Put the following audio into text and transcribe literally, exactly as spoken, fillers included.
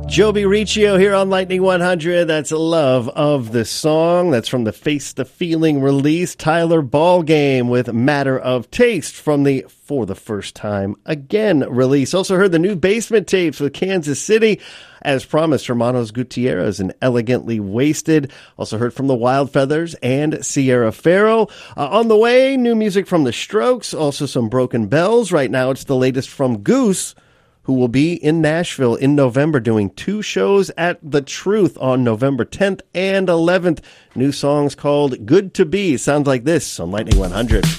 Joby Riccio here on Lightning one hundred. That's Love of the Song. That's from the Face the Feeling release. Tyler Ballgame with Matter of Taste from the For the First Time Again release. Also heard the new Basement Tapes with Kansas City. As promised, Hermanos Gutierrez and Elegantly Wasted. Also heard from the Wild Feathers and Sierra Farrow. Uh, on the way, new music from the Strokes. Also some Broken Bells. Right now, it's the latest from Goose, who will be in Nashville in November doing two shows at The Truth on November tenth and eleventh. New songs called Good to Be. Sounds like this on Lightning one hundred.